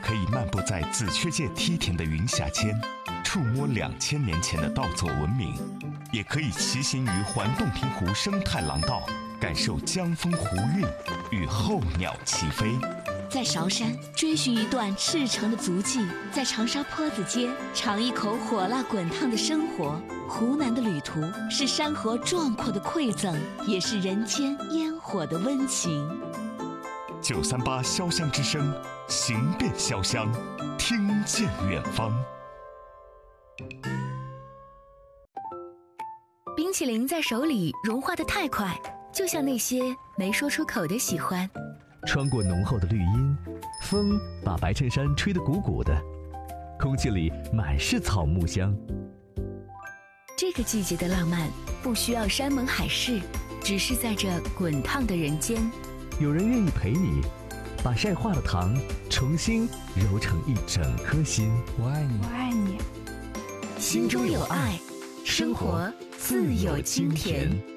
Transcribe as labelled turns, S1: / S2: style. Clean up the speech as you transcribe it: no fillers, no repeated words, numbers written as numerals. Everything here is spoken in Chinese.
S1: 可以漫步在紫雀界梯田的云霞间，触摸2000年前的稻作文明；也可以骑行于环洞庭湖生态廊道，感受江风湖韵与候鸟齐飞。
S2: 在韶山追寻一段赤诚的足迹，在长沙坡子街尝一口火辣滚烫的生活。湖南的旅途是山河壮阔的馈赠，也是人间烟火的温情。
S1: 938潇湘之声，行遍潇湘，听见远方。
S3: 冰淇淋在手里融化得太快，就像那些没说出口的喜欢。
S4: 穿过浓厚的绿荫，风把白衬衫吹得鼓鼓的，空气里满是草木香。
S3: 这个季节的浪漫不需要山盟海誓，只是在这滚烫的人间，
S4: 有人愿意陪你，把晒化的糖重新揉成一整颗心。
S5: 我爱你，
S6: 我爱你，
S3: 心中有爱，生活自有清甜。